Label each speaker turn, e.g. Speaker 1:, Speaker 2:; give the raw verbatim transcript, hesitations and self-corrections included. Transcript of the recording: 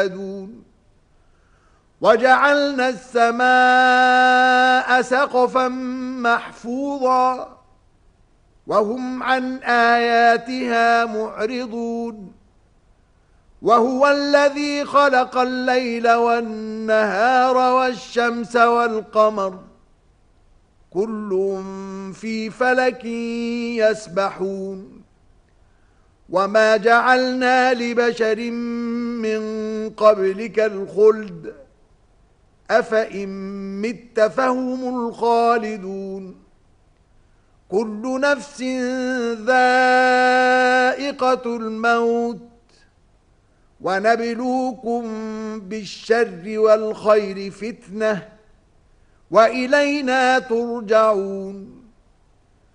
Speaker 1: وجعلنا السماء سقفا محفوظا وهم عن آياتها معرضون وهو الذي خلق الليل والنهار والشمس والقمر كل في فلك يسبحون وما جعلنا لبشر من قبلك الخلد أفإن مت فهم الخالدون كل نفس ذائقة الموت ونبلوكم بالشر والخير فتنة وإلينا ترجعون